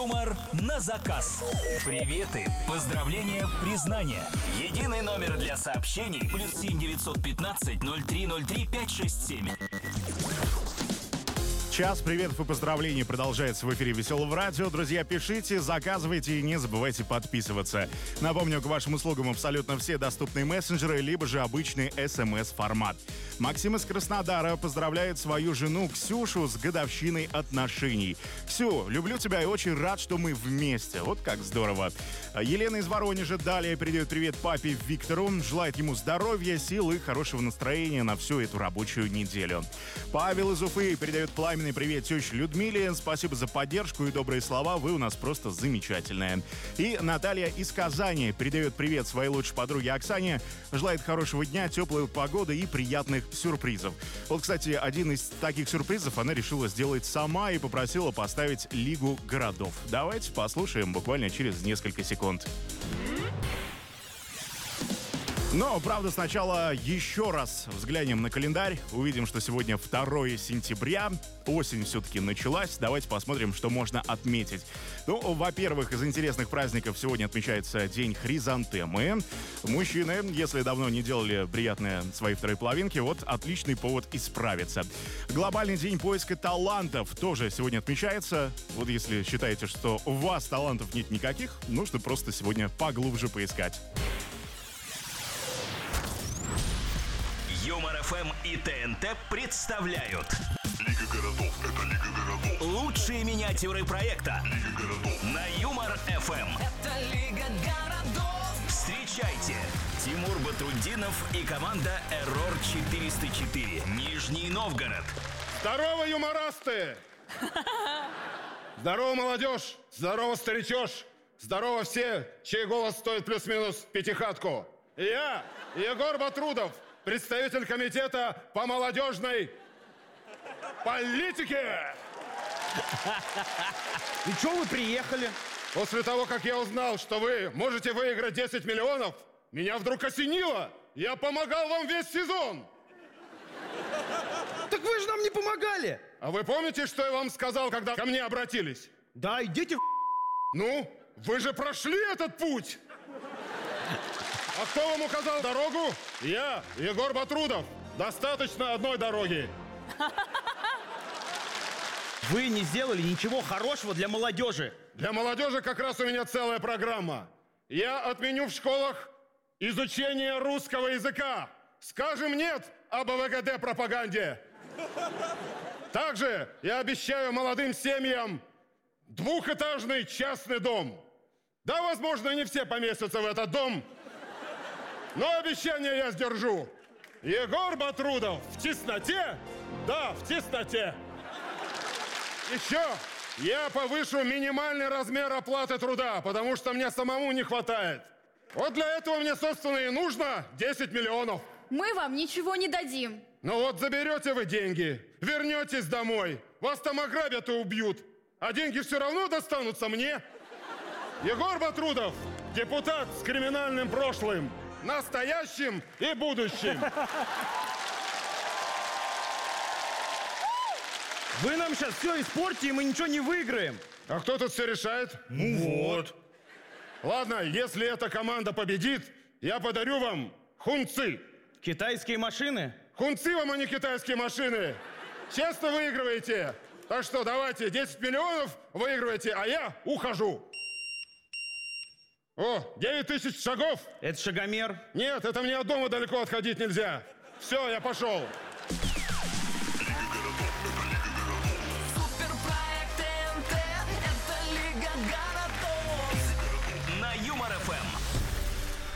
Юмор на заказ. Приветы, поздравления, признания. Единый номер для сообщений +7 915 0303 567. Час приветов и поздравлений продолжается в эфире Веселого радио. Друзья, пишите, заказывайте и не забывайте подписываться. Напомню, к вашим услугам абсолютно все доступные мессенджеры, либо же обычный СМС-формат. Максим из Краснодара поздравляет свою жену Ксюшу с годовщиной отношений. Ксю, люблю тебя и очень рад, что мы вместе. Вот как здорово. Елена из Воронежа далее передает привет папе Виктору. Желает ему здоровья, сил и хорошего настроения на всю эту рабочую неделю. Павел из Уфы передает пламенный привет теще Людмиле. Спасибо за поддержку и добрые слова. Вы у нас просто замечательная. И Наталья из Казани передает привет своей лучшей подруге Оксане. Желает хорошего дня, теплой погоды и приятных сюрпризов. Вот, кстати, один из таких сюрпризов она решила сделать сама и попросила поставить Лигу городов. Давайте послушаем буквально через несколько секунд. Но, правда, сначала еще раз взглянем на календарь. Увидим, что сегодня 2 сентября. Осень все-таки началась. Давайте посмотрим, что можно отметить. Ну, во-первых, из интересных праздников сегодня отмечается День хризантемы. Мужчины, если давно не делали приятное своей второй половинке, вот отличный повод исправиться. Глобальный день поиска талантов тоже сегодня отмечается. Вот если считаете, что у вас талантов нет никаких, нужно просто сегодня поглубже поискать. Юмор ФМ и ТНТ представляют Лига городов. Это Лига городов. лучшие миниатюры проекта Лига городов. на Юмор ФМ. Это Лига городов. Встречайте, Тимур Батрутдинов и команда Error 404, Нижний Новгород. Здорово, юморасты! Здорово, молодежь! Здорово, старичёж! Здорово все, чей голос стоит плюс-минус пятихатку! Я, Егор Батрудов, представитель комитета по молодежной политике! И чё вы приехали? После того, как я узнал, что вы можете выиграть 10 миллионов, меня вдруг осенило! Я помогал вам весь сезон! Так вы же нам не помогали! А вы помните, что я вам сказал, когда ко мне обратились? Да, идите в... Ну, вы же прошли этот путь! А кто вам указал дорогу? Я, Егор Батрудов. Достаточно одной дороги. Вы не сделали ничего хорошего для молодежи. Для молодежи как раз у меня целая программа. Я отменю в школах изучение русского языка. Скажем нет АБВГД пропаганде. Также я обещаю молодым семьям двухэтажный частный дом. Да, возможно, не все поместятся в этот дом, но обещание я сдержу. Егор Батрудов в тесноте? Да, в тесноте. Еще я повышу минимальный размер оплаты труда, потому что мне самому не хватает. Вот для этого мне, собственно, и нужно 10 миллионов. Мы вам ничего не дадим. Ну вот заберете вы деньги, вернетесь домой, вас там ограбят и убьют, а деньги все равно достанутся мне. Егор Батрудов, депутат с криминальным прошлым, настоящим и будущим. Вы нам сейчас все испортите, и мы ничего не выиграем. А кто тут все решает? Ну вот. Ладно, если эта команда победит, я подарю вам хунцы. Китайские машины? Хунцы вам, а не китайские машины. Честно выигрываете. Так что давайте, 10 миллионов выигрываете, а я ухожу. О, 9 тысяч шагов. Это шагомер. Нет, это мне от дома далеко отходить нельзя. Все, я пошел.